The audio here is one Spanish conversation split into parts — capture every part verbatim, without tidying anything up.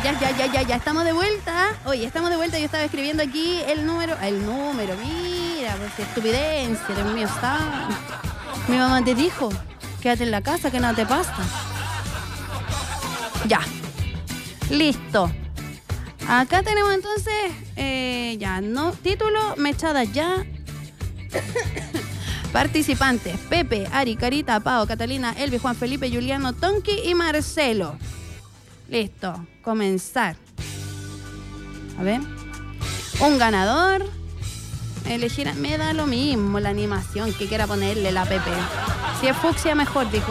ya, ya, ya, ya, ya. Estamos de vuelta. Oye, estamos de vuelta. Yo estaba escribiendo aquí el número. El número, mira, pues qué estupidencia, Dios mío, está. Mi mamá te dijo, quédate en la casa, que nada te pasa. Ya. Listo. Acá tenemos entonces, eh, ya, no, título, mechadas ya. Participantes: Pepe, Ari, Carita, Pao, Catalina, Elvi, Juan Felipe, Juliano, Tonki y Marcelo. Listo, comenzar. A ver. Un ganador. Elegir, me da lo mismo la animación que quiera ponerle la Pepe. Si es fucsia, mejor, dijo.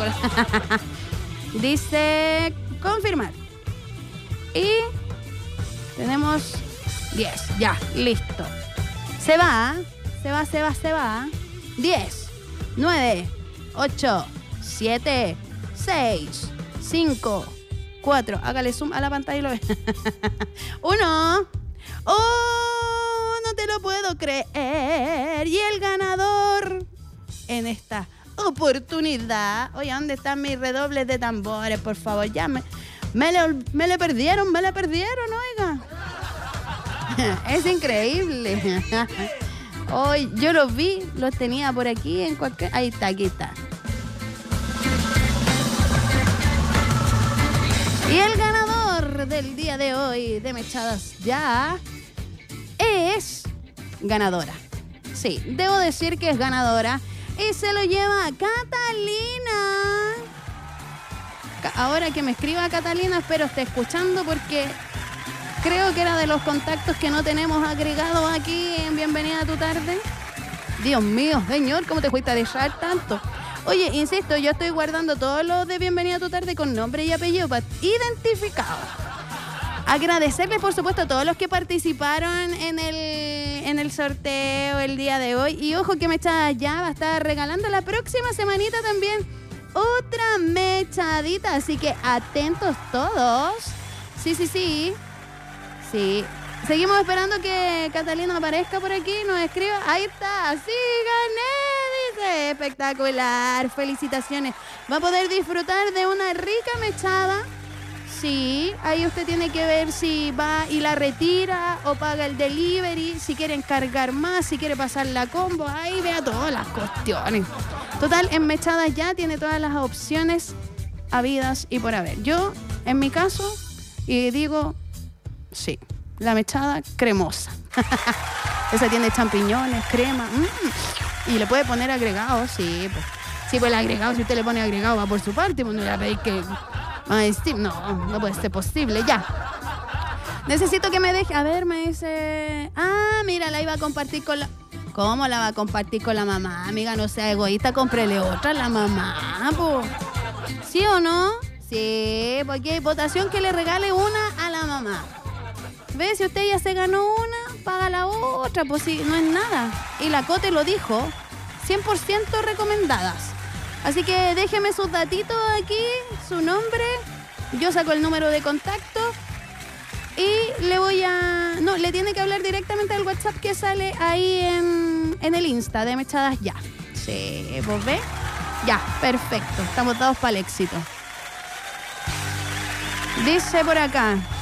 Dice, confirmar. Y tenemos diez. Ya, listo. Se va, se va, se va, se va. diez, nueve, ocho, siete, seis, cinco, cuatro. Hágale zoom a la pantalla y lo ve. uno. ¡Oh! No te lo puedo creer. Y el ganador en esta oportunidad. Oye, ¿dónde están mis redobles de tambores? Por favor, ya me, me, le, me le perdieron, me le perdieron, oiga. Es increíble. Hoy yo los vi, los tenía por aquí en cualquier... Ahí está, aquí está. Y el ganador del día de hoy de Mechadas Ya es ganadora. Sí, debo decir que es ganadora. Y se lo lleva Catalina. Ahora que me escriba Catalina, espero esté escuchando porque... Creo que era de los contactos que no tenemos agregados aquí en Bienvenida a tu Tarde. Dios mío, señor, ¿cómo te fuiste a dejar tanto? Oye, insisto, yo estoy guardando todos los de Bienvenida a tu Tarde con nombre y apellido para identificado. Agradecerles, por supuesto, a todos los que participaron en el, en el sorteo el día de hoy. Y ojo que Mechadas Ya va a estar regalando la próxima semanita también otra mechadita. Así que atentos todos. Sí, sí, sí. Sí, seguimos esperando que Catalina aparezca por aquí, nos escriba. Ahí está, sí, gané, dice. Espectacular, felicitaciones. Va a poder disfrutar de una rica mechada. Sí, ahí usted tiene que ver si va y la retira o paga el delivery, si quiere encargar más, si quiere pasar la combo. Ahí vea todas las cuestiones. Total, en Mechadas Ya tiene todas las opciones habidas y por haber. Yo, en mi caso, y digo... Sí, la mechada cremosa. Esa tiene champiñones, crema. Mmm. Y le puede poner agregado, sí. Pues. Sí, pues el agregado, si usted le pone agregado, va por su parte. Pues no le va a pedir que... Ay, sí, no, no puede ser posible, ya. Necesito que me deje... A ver, me dice... Ah, mira, la iba a compartir con la... ¿Cómo la va a compartir con la mamá? Amiga, no sea egoísta, cómprele otra a la mamá, pues. ¿Sí o no? Sí, porque hay votación que le regale una a la mamá. ¿Ve? Si usted ya se ganó una, paga la otra, pues sí, no es nada. Y la Cote lo dijo, cien por ciento recomendadas. Así que déjeme sus datitos aquí, su nombre, yo saco el número de contacto y le voy a... No, le tiene que hablar directamente al WhatsApp que sale ahí en, en el Insta de Mechadas Ya. Sí, pues ve. Ya, perfecto, estamos dados para el éxito. Dice por acá...